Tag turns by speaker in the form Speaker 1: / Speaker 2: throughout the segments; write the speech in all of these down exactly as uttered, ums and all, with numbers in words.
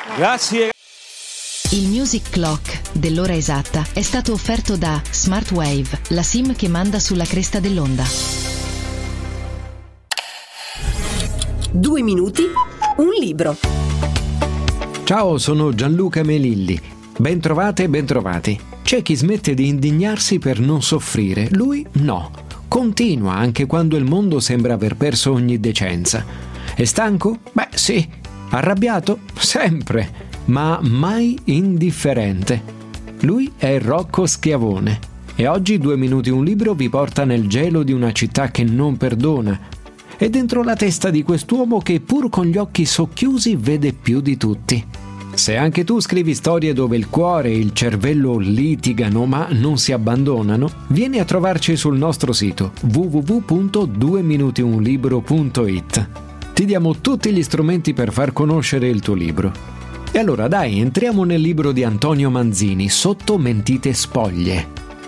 Speaker 1: Grazie.
Speaker 2: Il Music Clock dell'ora esatta è stato offerto da Smartwave, la SIM che manda sulla cresta dell'onda.
Speaker 3: Due minuti, un libro.
Speaker 4: Ciao, sono Gianluca Melilli. Ben trovate e ben trovati. C'è chi smette di indignarsi per non soffrire, lui no. Continua anche quando il mondo sembra aver perso ogni decenza. È stanco? Beh, sì. Arrabbiato? Sempre. Ma mai indifferente. Lui è Rocco Schiavone e oggi Due minuti un libro vi porta nel gelo di una città che non perdona e dentro la testa di quest'uomo che pur con gli occhi socchiusi vede più di tutti. Se anche tu scrivi storie dove il cuore e il cervello litigano ma non si abbandonano, vieni a trovarci sul nostro sito w w w punto due minuti un libro punto i t. Ti diamo tutti gli strumenti per far conoscere il tuo libro. E allora dai, entriamo nel libro di Antonio Manzini, Sotto mentite spoglie.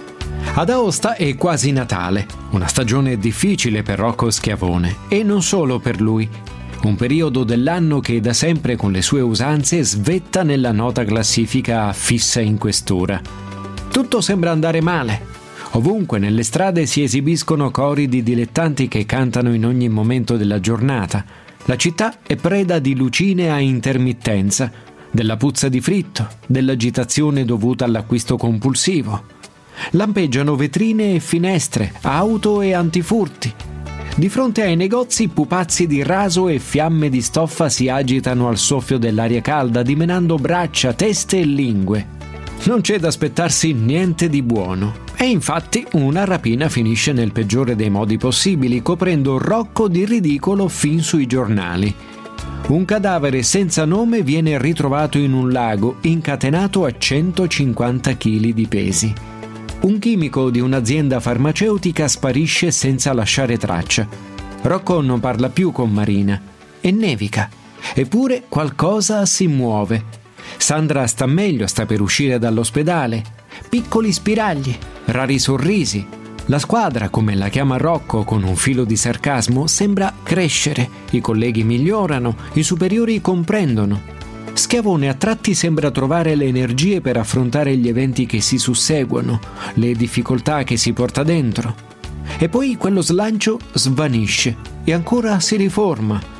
Speaker 4: Ad Aosta è quasi Natale, una stagione difficile per Rocco Schiavone, e non solo per lui. Un periodo dell'anno che da sempre con le sue usanze svetta nella nota classifica fissa in questura. Tutto sembra andare male. Ovunque nelle strade si esibiscono cori di dilettanti che cantano in ogni momento della giornata. La città è preda di lucine a intermittenza, della puzza di fritto, dell'agitazione dovuta all'acquisto compulsivo. Lampeggiano vetrine e finestre, auto e antifurti. Di fronte ai negozi pupazzi di raso e fiamme di stoffa si agitano al soffio dell'aria calda, dimenando braccia, teste e lingue. Non c'è da aspettarsi niente di buono. E infatti una rapina finisce nel peggiore dei modi possibili, coprendo Rocco di ridicolo fin sui giornali. Un cadavere senza nome viene ritrovato in un lago, incatenato a centocinquanta chili di pesi. Un chimico di un'azienda farmaceutica sparisce senza lasciare traccia. Rocco non parla più con Marina. E nevica. Eppure qualcosa si muove. Sandra sta meglio, sta per uscire dall'ospedale. Piccoli spiragli, rari sorrisi. La squadra, come la chiama Rocco con un filo di sarcasmo, sembra crescere. I colleghi migliorano, i superiori comprendono. Schiavone a tratti sembra trovare le energie per affrontare gli eventi che si susseguono, le difficoltà che si porta dentro. E poi quello slancio svanisce e ancora si riforma.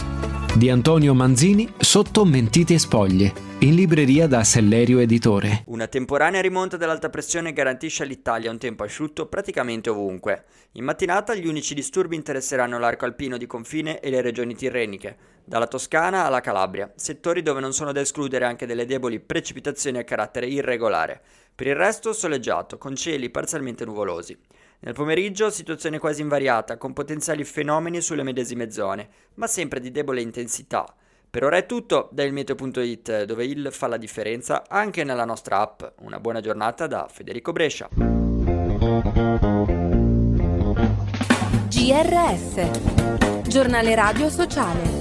Speaker 4: Di Antonio Manzini, Sotto mentite spoglie, in libreria da Sellerio Editore.
Speaker 5: Una temporanea rimonta dell'alta pressione garantisce all'Italia un tempo asciutto praticamente ovunque. In mattinata gli unici disturbi interesseranno l'arco alpino di confine e le regioni tirreniche, dalla Toscana alla Calabria, settori dove non sono da escludere anche delle deboli precipitazioni a carattere irregolare. Per il resto soleggiato, con cieli parzialmente nuvolosi. Nel pomeriggio situazione quasi invariata, con potenziali fenomeni sulle medesime zone, ma sempre di debole intensità. Per ora è tutto da ilmeteo punto i t, dove il fa la differenza anche nella nostra app. Una buona giornata da Federico Brescia.
Speaker 3: G R S, giornale radio sociale.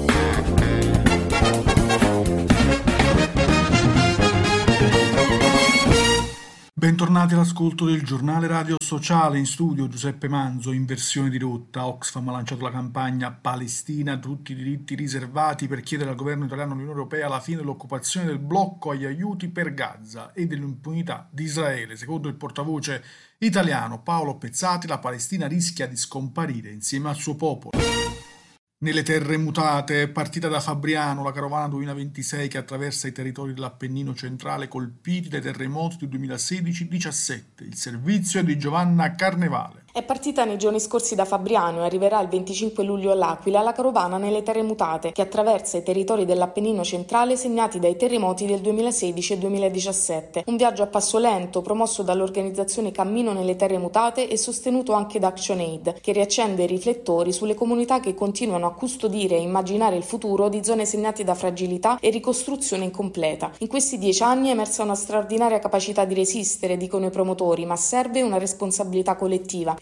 Speaker 6: Bentornati all'ascolto del giornale radio sociale. In studio Giuseppe Manzo. In versione di rotta, Oxfam ha lanciato la campagna Palestina, tutti i diritti riservati, per chiedere al governo italiano e all'Unione Europea la fine dell'occupazione del blocco agli aiuti per Gaza e dell'impunità di Israele. Secondo il portavoce italiano Paolo Pezzati, la Palestina rischia di scomparire insieme al suo popolo. Nelle terre mutate è partita da Fabriano la carovana duemilaventisei che attraversa i territori dell'Appennino centrale colpiti dai terremoti del duemilasedici diciassette. Il servizio è di Giovanna Carnevale.
Speaker 7: È partita nei giorni scorsi da Fabriano e arriverà il venticinque luglio all'Aquila la carovana nelle terre mutate che attraversa i territori dell'Appennino centrale segnati dai terremoti del duemilasedici e duemiladiciassette. Un viaggio a passo lento promosso dall'organizzazione Cammino nelle terre mutate e sostenuto anche da ActionAid, che riaccende i riflettori sulle comunità che continuano a custodire e immaginare il futuro di zone segnate da fragilità e ricostruzione incompleta. In questi dieci anni è emersa una straordinaria capacità di resistere, dicono i promotori, ma serve una responsabilità collettiva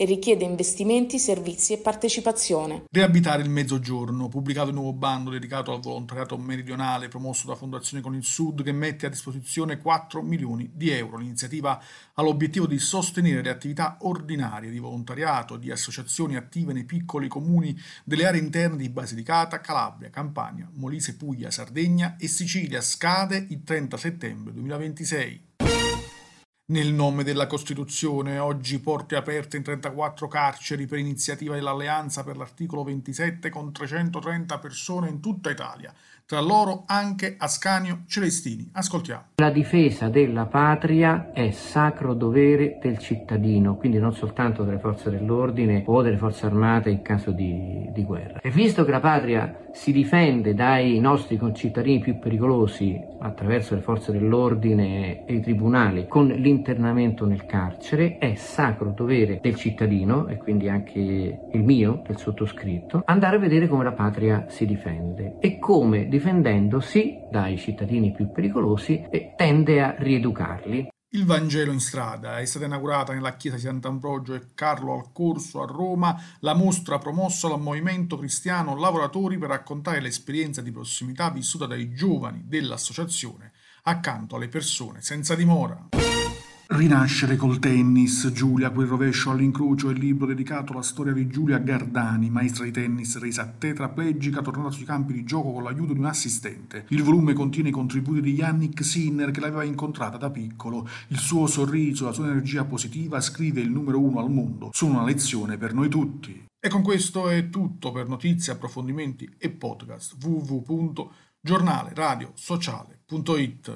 Speaker 7: e richiede investimenti, servizi e partecipazione.
Speaker 6: Riabitare il Mezzogiorno, pubblicato il nuovo bando dedicato al volontariato meridionale promosso da Fondazione Con il Sud, che mette a disposizione quattro milioni di euro. L'iniziativa ha l'obiettivo di sostenere le attività ordinarie di volontariato di associazioni attive nei piccoli comuni delle aree interne di Basilicata, Calabria, Campania, Molise, Puglia, Sardegna e Sicilia. Scade il trenta settembre duemilaventisei. Nel nome della Costituzione, oggi porte aperte in trentaquattro carceri per iniziativa dell'Alleanza per l'articolo ventisette con trecentotrenta persone in tutta Italia, tra loro anche Ascanio Celestini. Ascoltiamo.
Speaker 1: La difesa della patria è sacro dovere del cittadino, quindi non soltanto delle forze dell'ordine o delle forze armate in caso di, di guerra. E visto che la patria si difende dai nostri concittadini più pericolosi attraverso le forze dell'ordine e i tribunali con l'internamento nel carcere, è sacro dovere del cittadino, e quindi anche il mio, del sottoscritto, andare a vedere come la patria si difende e come, difendendosi dai cittadini più pericolosi, tende a rieducarli.
Speaker 6: Il Vangelo in strada. È stata inaugurata nella chiesa di Sant'Ambrogio e Carlo al Corso a Roma la mostra promossa dal Movimento Cristiano Lavoratori per raccontare l'esperienza di prossimità vissuta dai giovani dell'associazione accanto alle persone senza dimora. Rinascere col tennis, Giulia, quel rovescio all'incrocio, è il libro dedicato alla storia di Giulia Gardani, maestra di tennis resa tetraplegica, tornata sui campi di gioco con l'aiuto di un assistente. Il volume contiene i contributi di Yannick Sinner, che l'aveva incontrata da piccolo. Il suo sorriso, la sua energia positiva, scrive il numero uno al mondo. Sono una lezione per noi tutti. E con questo è tutto. Per notizie, approfondimenti e podcast w w w punto giornale radio sociale punto i t.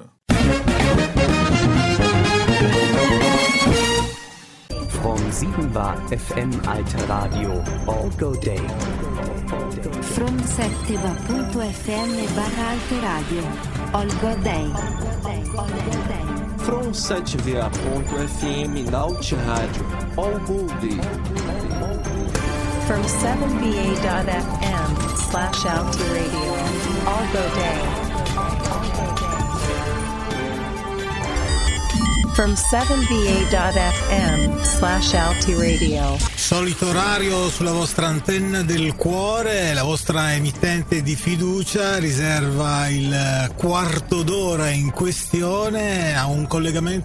Speaker 8: From sieben Bar F M Alter Radio, All Go Day.
Speaker 9: From sette Bar punto F M barra Alter Radio, All Go Day.
Speaker 8: From sete V A ponto F M Naut Rádio, All Go Day.
Speaker 10: From seven B A dot F M slash Alter Radio, All Go Day. From seven B A dot F M slash Alti Radio.
Speaker 11: Solito orario sulla vostra antenna del cuore, la vostra emittente di fiducia riserva il quarto d'ora in questione a un collegamento